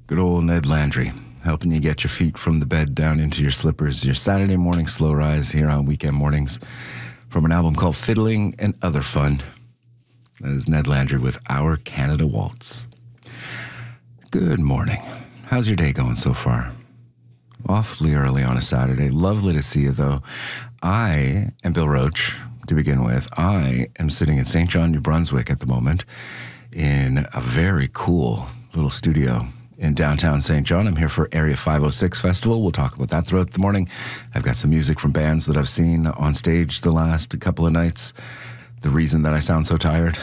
Good old Ned Landry, helping you get your feet from the bed down into your slippers. Your Saturday morning slow rise here on Weekend Mornings from an album called Fiddling and Other Fun. That is Ned Landry with Our Canada Waltz. Good morning. How's your day going so far? Awfully early on a Saturday. Lovely to see you, though. I am Bill Roach, to begin with. I am sitting in St. John, New Brunswick at the moment in a very cool little studio in downtown St. John. I'm here for Area 506 Festival. We'll talk about that throughout the morning. I've got some music from bands that I've seen on stage the last couple of nights. The reason that I sound so tired.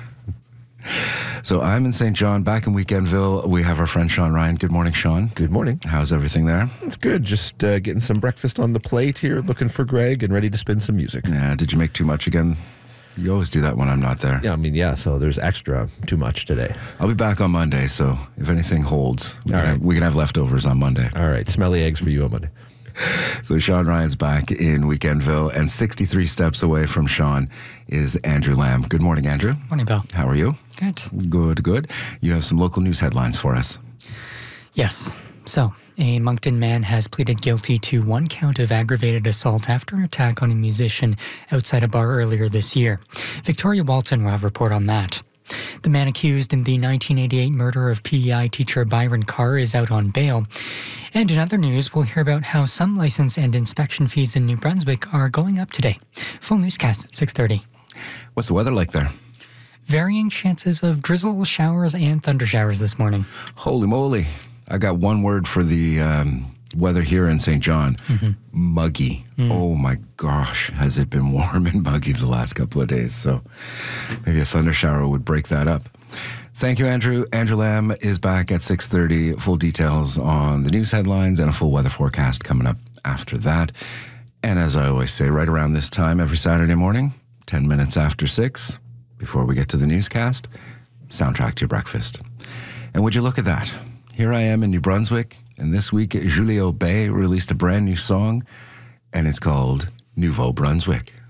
So I'm in St. John, back in Weekendville. We have our friend Sean Ryan. Good morning, Sean. Good morning. How's everything there? It's good. Just getting some breakfast on the plate here, looking for Greg and ready to spin some music. Yeah, did you make too much again? You always do that when I'm not there. Yeah, so there's extra too much today. I'll be back on Monday, so if anything holds, we can have leftovers on Monday. All right, smelly eggs for you on Monday. So Sean Ryan's back in Weekendville, and 63 steps away from Sean is Andrew Lamb. Good morning, Andrew. Morning, Bill. How are you? Good. Good. You have some local news headlines for us. Yes. So, a Moncton man has pleaded guilty to one count of aggravated assault after an attack on a musician outside a bar earlier this year. Victoria Walton will have a report on that. The man accused in the 1988 murder of PEI teacher Byron Carr is out on bail. And in other news, we'll hear about how some license and inspection fees in New Brunswick are going up today. Full newscast at 6:30. What's the weather like there? Varying chances of drizzle, showers, and thunder showers this morning. Holy moly. I got one word for the weather here in St. John. Muggy. Oh my gosh, has it been warm and muggy the last couple of days. So maybe a thunder shower would break that up. Thank you, Andrew. Andrew Lamb is back at 6:30. Full details on the news headlines and a full weather forecast coming up after that. And as I always say, right around this time every Saturday morning, 10 minutes after 6, before we get to the newscast, soundtrack to your breakfast. And would you look at that? Here I am in New Brunswick, and this week Julio Bay released a brand new song, and it's called Nouveau Brunswick.